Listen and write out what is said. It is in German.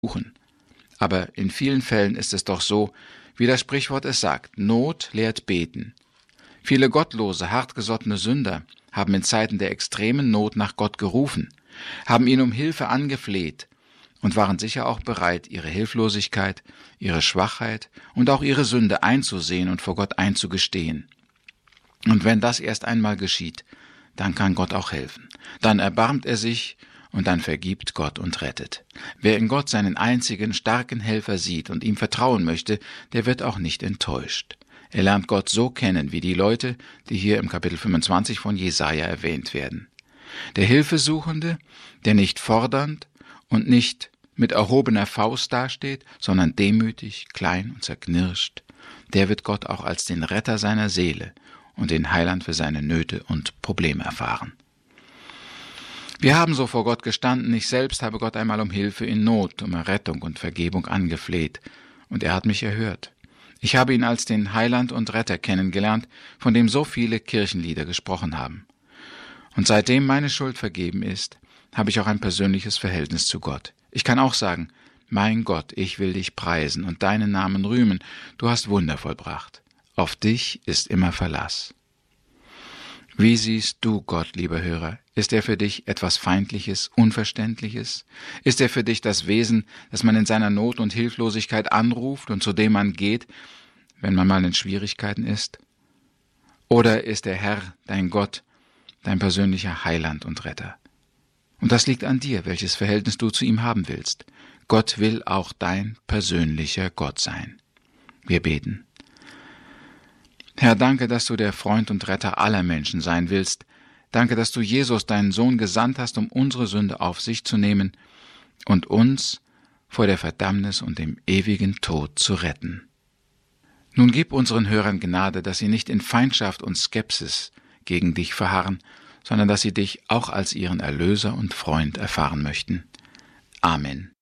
suchen. Aber in vielen Fällen ist es doch so, wie das Sprichwort es sagt: Not lehrt beten. Viele gottlose, hartgesottene Sünder haben in Zeiten der extremen Not nach Gott gerufen, haben ihn um Hilfe angefleht und waren sicher auch bereit, ihre Hilflosigkeit, ihre Schwachheit und auch ihre Sünde einzusehen und vor Gott einzugestehen. Und wenn das erst einmal geschieht, dann kann Gott auch helfen. Dann erbarmt er sich und dann vergibt Gott und rettet. Wer in Gott seinen einzigen starken Helfer sieht und ihm vertrauen möchte, der wird auch nicht enttäuscht. Er lernt Gott so kennen wie die Leute, die hier im Kapitel 25 von Jesaja erwähnt werden. Der Hilfesuchende, der nicht fordernd und nicht mit erhobener Faust dasteht, sondern demütig, klein und zerknirscht, der wird Gott auch als den Retter seiner Seele und den Heiland für seine Nöte und Probleme erfahren. Wir haben so vor Gott gestanden, ich selbst habe Gott einmal um Hilfe in Not, um Errettung und Vergebung angefleht, und er hat mich erhört. Ich habe ihn als den Heiland und Retter kennengelernt, von dem so viele Kirchenlieder gesprochen haben. Und seitdem meine Schuld vergeben ist, habe ich auch ein persönliches Verhältnis zu Gott. Ich kann auch sagen: Mein Gott, ich will dich preisen und deinen Namen rühmen, du hast Wunder vollbracht. Auf dich ist immer Verlass. Wie siehst du Gott, lieber Hörer? Ist er für dich etwas Feindliches, Unverständliches? Ist er für dich das Wesen, das man in seiner Not und Hilflosigkeit anruft und zu dem man geht, wenn man mal in Schwierigkeiten ist? Oder ist der Herr, dein Gott, dein persönlicher Heiland und Retter? Und das liegt an dir, welches Verhältnis du zu ihm haben willst. Gott will auch dein persönlicher Gott sein. Wir beten. Herr, danke, dass du der Freund und Retter aller Menschen sein willst. Danke, dass du Jesus, deinen Sohn, gesandt hast, um unsere Sünde auf sich zu nehmen und uns vor der Verdammnis und dem ewigen Tod zu retten. Nun gib unseren Hörern Gnade, dass sie nicht in Feindschaft und Skepsis gegen dich verharren, sondern dass sie dich auch als ihren Erlöser und Freund erfahren möchten. Amen.